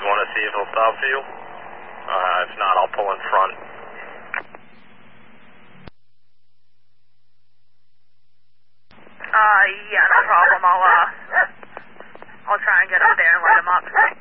want to see if he'll stop for you? If not, I'll pull in front. Yeah, no problem. I'll try and get up there and light him up.